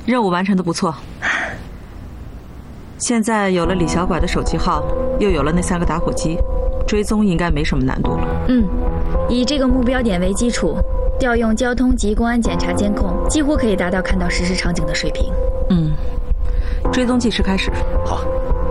任务完成的不错。现在有了李小拐的手机号，又有了那3个打火机，追踪应该没什么难度了。 以这个目标点为基础，调用交通及公安检查监控，几乎可以达到看到实时场景的水平。 追踪计时开始。 好。